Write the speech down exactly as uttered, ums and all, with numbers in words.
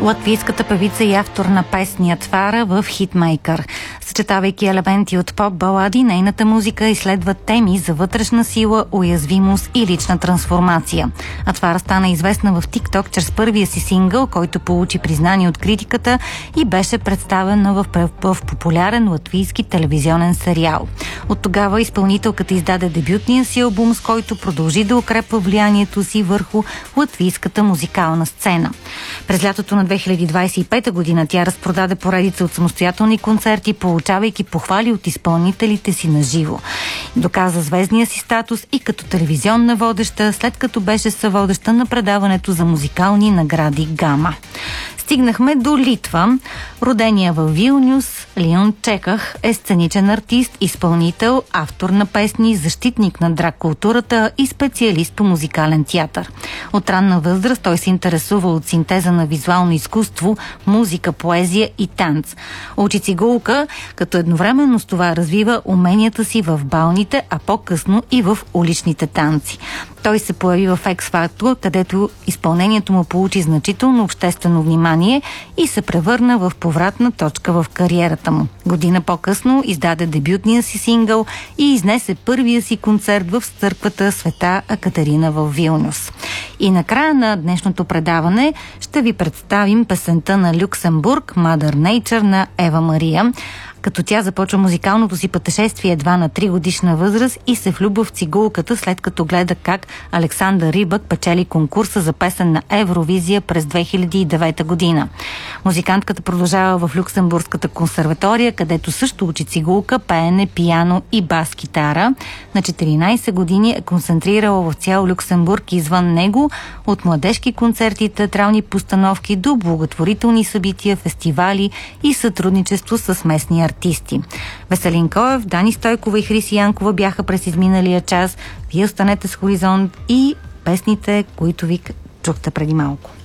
Латвийската певица и автор на песни Атвара в хитмейкър. Съчетавайки елементи от поп-балади, нейната музика изследва теми за вътрешна сила, уязвимост и лична трансформация. Атвара стана известна в TikTok чрез първия си сингъл, който получи признание от критиката и беше представена в, в популярен латвийски телевизионен сериал. От тогава изпълнителката издаде дебютния си албум, с който продължи да укрепва влиянието си върху латвийската музикална сцена. През лятото на две хиляди двадесет и пета година тя разпродаде поредица от самостоятелни концерти, получавайки похвали от изпълнителите си на живо. Доказа звездния си статус и като телевизионна водеща, след като беше съводеща на предаването за музикални награди Гама. Стигнахме до Литва. Родения във Вилнюс, Лион Чеках е сценичен артист, изпълнител, автор на песни, защитник на драг културата и специалист по музикален театър. От ранна възраст той се интересува от синтеза на визуално изкуство, музика, поезия и танц. Учи цигулка, като едновременно с това развива уменията си в балните, а по-късно и в уличните танци. Той се появи в X-Factor, където изпълнението му получи значително обществено внимание и се превърна в повратна точка в кариерата му. Година по-късно издаде дебютния си сингъл и изнесе първия си концерт в църквата Света Екатерина в Вилнюс. И накрая на днешното предаване ще ви представим песента на Люксембург "Mother Nature" на Ева Мария, като тя започва музикалното си пътешествие едва на три годишна възраст и се влюбва в цигулката, след като гледа как Александър Рибък печели конкурса за песен на Евровизия през две хиляди и девета година. Музикантката продължава в Люксембургската консерватория, където също учи цигулка, пеене, пиано и бас-китара. На четиринадесет години е концентрирала в цял Люксембург и извън него, от младежки концерти, театрални постановки до благотворителни събития, фестивали и сътрудничество с местни артисти. Веселин Коев, Дани Стойкова и Хриси Янкова бяха през изминалия час. Вие останете с Хоризонт и песните, които ви чухте преди малко.